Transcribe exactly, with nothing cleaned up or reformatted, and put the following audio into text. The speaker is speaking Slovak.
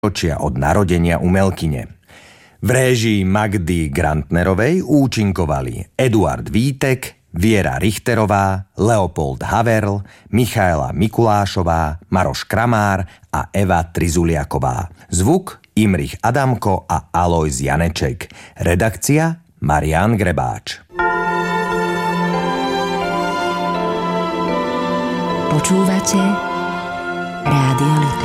ročia od narodenia umelkyne. V réžii Magdy Grantnerovej účinkovali Eduard Vítek, Viera Richterová, Leopold Haverl, Michaela Mikulášová, Maroš Kramár a Eva Trizuliaková. Zvuk Imrich Adamko a Alojz Janeček. Redakcia Marián Grebáč. Počúvate Rádio Litová.